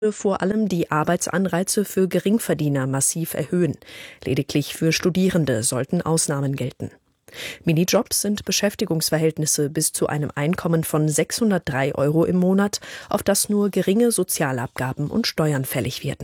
vor allem die Arbeitsanreize für Geringverdiener massiv erhöhen. Lediglich für Studierende sollten Ausnahmen gelten. Minijobs sind Beschäftigungsverhältnisse bis zu einem Einkommen von 603 € im Monat, auf das nur geringe Sozialabgaben und Steuern fällig werden.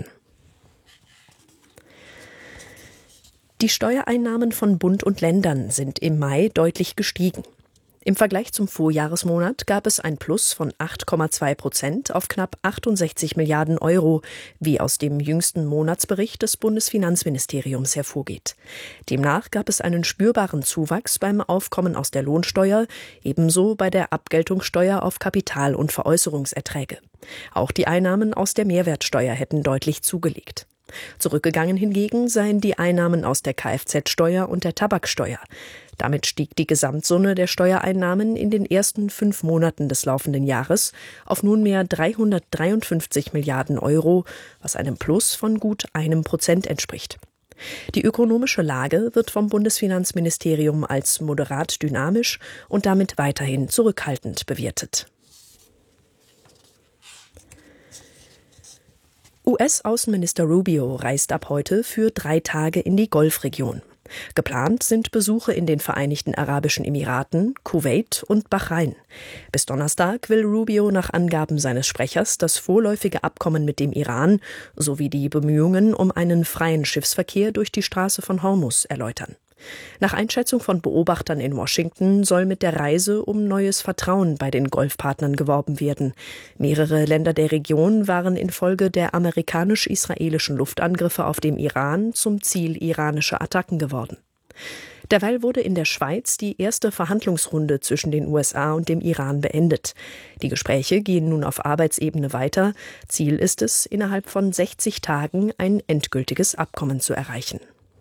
Die Steuereinnahmen von Bund und Ländern sind im Mai deutlich gestiegen. Im Vergleich zum Vorjahresmonat gab es ein Plus von 8,2% auf knapp 68 Milliarden €, wie aus dem jüngsten Monatsbericht des Bundesfinanzministeriums hervorgeht. Demnach gab es einen spürbaren Zuwachs beim Aufkommen aus der Lohnsteuer, ebenso bei der Abgeltungssteuer auf Kapital- und Veräußerungserträge. Auch die Einnahmen aus der Mehrwertsteuer hätten deutlich zugelegt. Zurückgegangen hingegen seien die Einnahmen aus der Kfz-Steuer und der Tabaksteuer. Damit stieg die Gesamtsumme der Steuereinnahmen in den ersten 5 Monaten des laufenden Jahres auf nunmehr 353 Milliarden €, was einem Plus von gut 1% entspricht. Die ökonomische Lage wird vom Bundesfinanzministerium als moderat dynamisch und damit weiterhin zurückhaltend bewertet. US-Außenminister Rubio reist ab heute für 3 Tage in die Golfregion. Geplant sind Besuche in den Vereinigten Arabischen Emiraten, Kuwait und Bahrain. Bis Donnerstag will Rubio nach Angaben seines Sprechers das vorläufige Abkommen mit dem Iran sowie die Bemühungen um einen freien Schiffsverkehr durch die Straße von Hormuz erläutern. Nach Einschätzung von Beobachtern in Washington soll mit der Reise um neues Vertrauen bei den Golfpartnern geworben werden. Mehrere Länder der Region waren infolge der amerikanisch-israelischen Luftangriffe auf dem Iran zum Ziel iranischer Attacken geworden. Derweil wurde in der Schweiz die erste Verhandlungsrunde zwischen den USA und dem Iran beendet. Die Gespräche gehen nun auf Arbeitsebene weiter. Ziel ist es, innerhalb von 60 Tagen ein endgültiges Abkommen zu erreichen.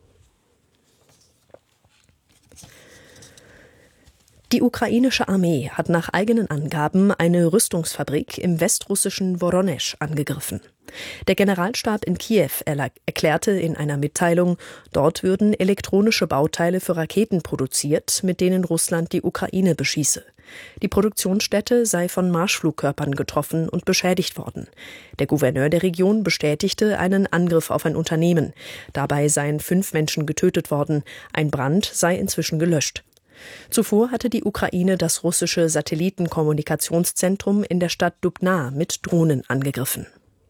Die ukrainische Armee hat nach eigenen Angaben eine Rüstungsfabrik im westrussischen Woronesch angegriffen. Der Generalstab in Kiew erklärte in einer Mitteilung, dort würden elektronische Bauteile für Raketen produziert, mit denen Russland die Ukraine beschieße. Die Produktionsstätte sei von Marschflugkörpern getroffen und beschädigt worden. Der Gouverneur der Region bestätigte einen Angriff auf ein Unternehmen. Dabei seien 5 Menschen getötet worden. Ein Brand sei inzwischen gelöscht. Zuvor hatte die Ukraine das russische Satellitenkommunikationszentrum in der Stadt Dubna mit Drohnen angegriffen.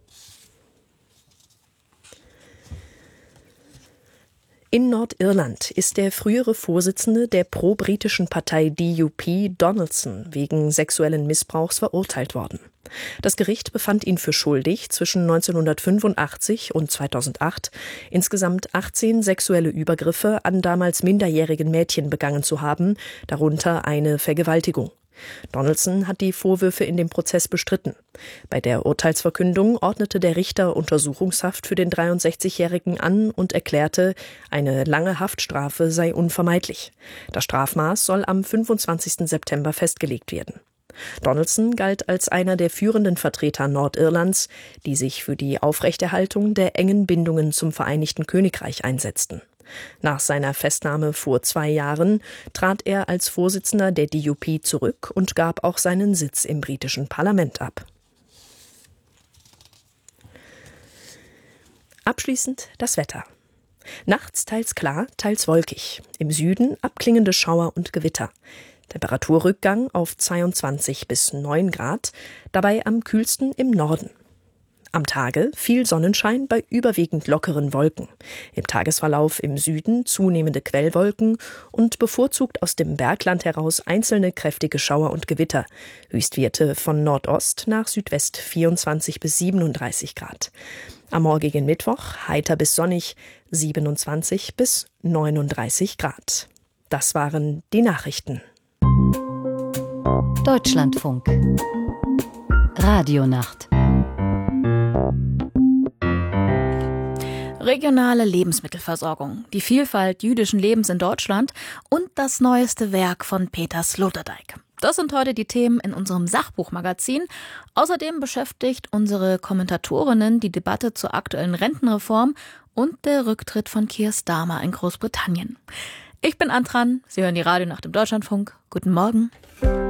In Nordirland ist der frühere Vorsitzende der pro-britischen Partei DUP, Donaldson, wegen sexuellen Missbrauchs verurteilt worden. Das Gericht befand ihn für schuldig, zwischen 1985 und 2008 insgesamt 18 sexuelle Übergriffe an damals minderjährigen Mädchen begangen zu haben, darunter eine Vergewaltigung. Donaldson hat die Vorwürfe in dem Prozess bestritten. Bei der Urteilsverkündung ordnete der Richter Untersuchungshaft für den 63-Jährigen an und erklärte, eine lange Haftstrafe sei unvermeidlich. Das Strafmaß soll am 25. September festgelegt werden. Donaldson galt als einer der führenden Vertreter Nordirlands, die sich für die Aufrechterhaltung der engen Bindungen zum Vereinigten Königreich einsetzten. Nach seiner Festnahme vor 2 Jahren trat er als Vorsitzender der DUP zurück und gab auch seinen Sitz im britischen Parlament ab. Abschließend das Wetter. Nachts teils klar, teils wolkig. Im Süden abklingende Schauer und Gewitter. Temperaturrückgang auf 22 bis 9 Grad, dabei am kühlsten im Norden. Am Tage viel Sonnenschein bei überwiegend lockeren Wolken. Im Tagesverlauf im Süden zunehmende Quellwolken und bevorzugt aus dem Bergland heraus einzelne kräftige Schauer und Gewitter. Höchstwerte von Nordost nach Südwest 24 bis 37 Grad. Am morgigen Mittwoch heiter bis sonnig 27 bis 39 Grad. Das waren die Nachrichten. Deutschlandfunk. Radionacht. Regionale Lebensmittelversorgung, die Vielfalt jüdischen Lebens in Deutschland und das neueste Werk von Peter Sloterdijk. Das sind heute die Themen in unserem Sachbuchmagazin. Außerdem beschäftigt unsere Kommentatorinnen die Debatte zur aktuellen Rentenreform und der Rücktritt von Keir Starmer in Großbritannien. Ich bin Antran, Sie hören die Radionacht im Deutschlandfunk. Guten Morgen.